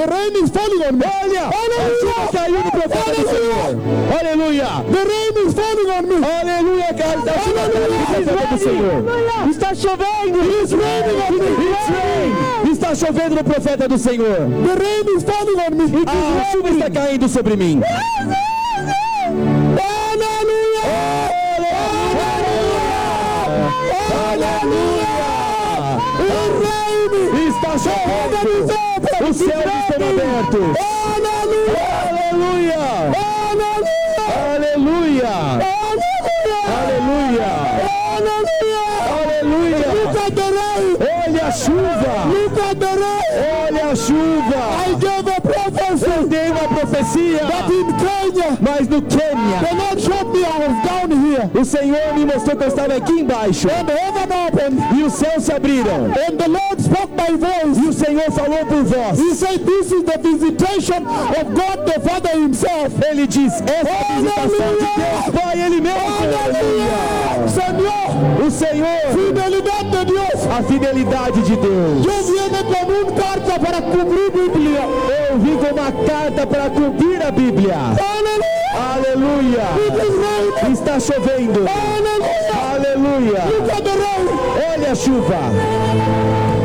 The rain is falling on me. Olha, a chuva caiu no profeta do Senhor. Aleluia. The rain is falling on me. Aleluia, cara. A chuva caiu no profeta do Senhor. Está chovendo. It's raining on me. It's rain. Está chovendo no profeta do Senhor. The rain is falling on me. A chuva está caindo sobre mim. Aleluia. Aleluia. Está chovendo. Os céus estão abertos. Aleluia. Aleluia. Aleluia. Aleluia. Olha a chuva. Olha a chuva. I gave a prophecy. Eu dei uma profecia. But in Kenya, Mas no Quênia, the Lord showed me I was down here. o Senhor me mostrou que eu estava aqui embaixo. And heaven opened. E os céus se abriram. And the Lord spoke by voice. E o Senhor falou por voz. He said, this is the visitation of God the Father himself. Ele diz, essa é a visitação de Deus Pai, Ele mesmo. Aleluia. Senhor, O Senhor, fidelidade de Deus. a fidelidade de Deus. Eu viene como carta para cumprir Bíblia. Eu vim com uma carta para cumprir a Bíblia. Aleluia. Aleluia. Está chovendo. Aleluia. Aleluia. Look at the rain. Olha a chuva.